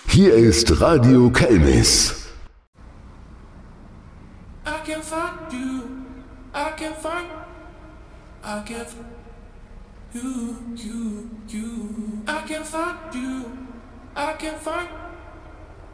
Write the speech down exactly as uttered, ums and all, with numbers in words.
Hier ist Radio Kelmis. I can find you, I can find, I can find you, you, you. I can find you, I can find.